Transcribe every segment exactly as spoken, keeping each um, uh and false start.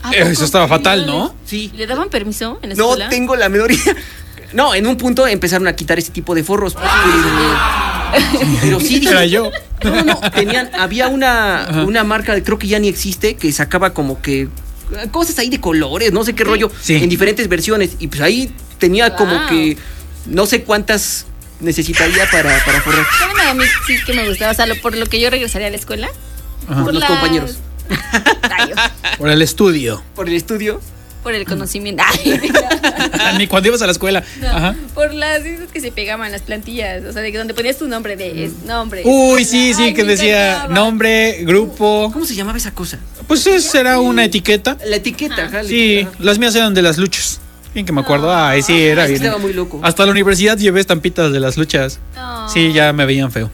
Eso estaba fatal, ¿no? Sí. ¿Le daban permiso en la No escuela? tengo la menor idea. No, en un punto empezaron a quitar ese tipo de forros. Pero, pero sí, dije, Era yo. No, no, tenían, había una, Ajá. una marca, creo que ya ni existe, que sacaba como que cosas ahí de colores, no sé qué rollo, Sí. en diferentes versiones. Y pues ahí tenía Wow. como que no sé cuántas necesitaría para, para forrar. ¿Saben a mí sí que me gustaba? O sea, lo- por lo que yo regresaría a la escuela. Ajá. Por los las- compañeros. Rayos. Por el estudio. Por el estudio. Por el conocimiento. Ay. Ni cuando ibas a la escuela. No, Ajá. por las esas que se pegaban las plantillas, o sea, de que donde ponías tu nombre de es- nombre. Uy, sí, sí, Ay, que me decía encantaba. nombre, grupo. ¿Cómo se llamaba esa cosa? Pues esa era una etiqueta. La etiqueta, ajá. la Sí, etiqueta. las mías eran de las luchas. Bien que me acuerdo. Ay, sí, era Es que bien. estaba muy loco. Hasta la universidad llevé estampitas de las luchas. No. Sí, ya me veían feo.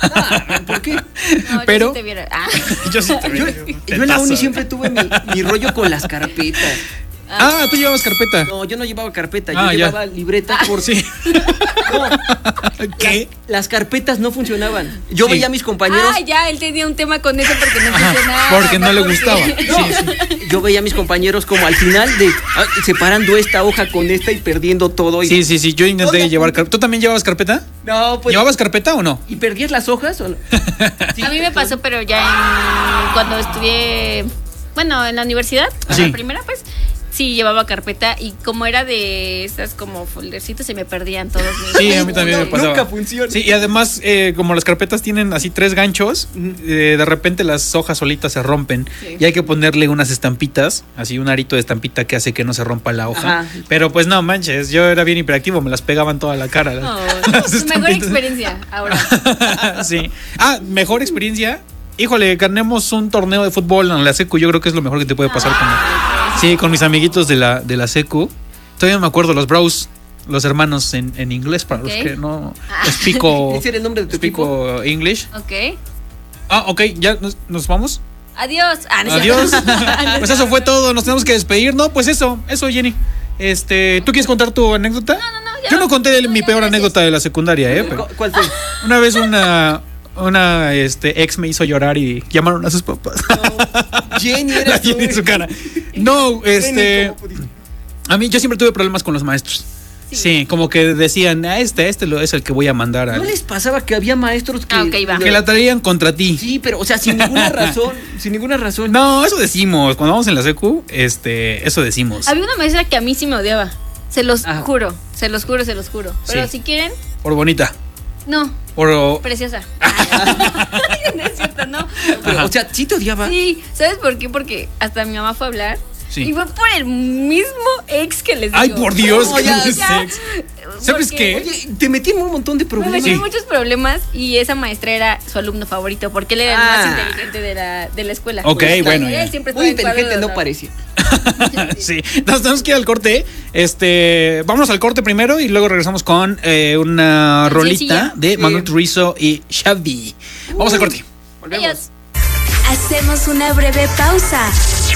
¿Por qué? No, yo pero- sí te viera. Ah. Yo sí te Yo, veía. yo en la uni siempre tuve mi, mi rollo con las carpetas. Ah, tú llevabas carpeta. No, yo no llevaba carpeta, yo Ah, ya. llevaba libreta por Sí. No, ¿Qué? las carpetas no funcionaban. Yo Sí. veía a mis compañeros, Ah, ya, él tenía un tema con eso porque no Ajá, funcionaba. porque no le porque- gustaba. No, Sí, sí. yo veía a mis compañeros como al final de ah, separando esta hoja con esta y perdiendo todo. Y, Sí, sí, sí. Yo intenté Oiga, llevar carpeta. ¿Tú también llevabas carpeta? No, pues. ¿Llevabas carpeta o no? ¿Y perdías las hojas o no? Sí, A mí me pasó, pero ya en, cuando estudié, bueno, en la universidad, Sí. la primera, pues, sí llevaba carpeta y como era de esas como foldercitos, se me perdían todos mis... Sí, a mí también me Nunca- pasaba. nunca funciona. Sí, y además, eh, como las carpetas tienen así tres ganchos, eh, de repente las hojas solitas se rompen Sí. y hay que ponerle unas estampitas, así un arito de estampita que hace que no se rompa la hoja. Ajá. Pero pues no manches, yo era bien hiperactivo, me las pegaban toda la cara. las- No, las su mejor estampitas. experiencia ahora. Sí. Ah, mejor experiencia. Híjole, ganemos un torneo de fútbol en la secu. Yo creo que es lo mejor que te puede pasar. Con, sí, con mis amiguitos de la, de la secu. Todavía me acuerdo, los bros, los hermanos en, en inglés, para Ok. los que no Ah. explico, ¿Ese era el nombre de tu equipo? explico English. Ok. Ah, ok, ya nos, nos vamos. Adiós. Ah, no es Adiós. cierto. Pues eso fue todo, nos tenemos que despedir. No, pues eso, eso, Jenny. Este, ¿tú quieres contar tu anécdota? No, no, no, ya. Yo no conté de mi Ya, peor gracias. anécdota de la secundaria, ¿eh? Pero ¿Cu- ¿Cuál fue? una vez una, una este, ex me hizo llorar y llamaron a sus papás. Jenny La era Jenny en su cara. No, este. ¿Cómo pudiste? A mí yo siempre tuve problemas con los maestros. Sí, como que decían, a este, este lo- es el que voy a mandar a. ¿No les pasaba que había maestros que. Ah, ok, va. Que la traían contra ti. Sí, pero, o sea, sin ninguna razón. Sin ninguna razón. No, eso decimos. Cuando vamos en la secu, este, eso decimos. Había una maestra que a mí sí me odiaba. Se los Ah. juro, se los juro, se los juro. Pero Sí. si quieren, Por bonita. no, Por. preciosa. No es cierto, no. Pero, Ajá. o sea, sí te odiaba. Sí, ¿sabes por qué? Porque hasta mi mamá fue a hablar. Sí. Y fue por el mismo ex que les digo. Ay, por Dios, No, que ya, no es ya. ex. ¿Sabes Porque qué? Oye, te metí en un montón de Me problemas. metí en Sí. muchos problemas y esa maestra era su alumno favorito porque él era el Ah. más inteligente de la, de la escuela. Ok, Pues, bueno, él ya. siempre Muy estaba en inteligente cuadro de no honor. parece. Sí, nos tenemos que ir al corte. Este, vámonos al corte primero y luego regresamos con eh, una rolita Cancioncilla. de Sí. Manuel Turizo y Xavi. Vamos al corte. Volvemos. Adiós. Hacemos una breve pausa.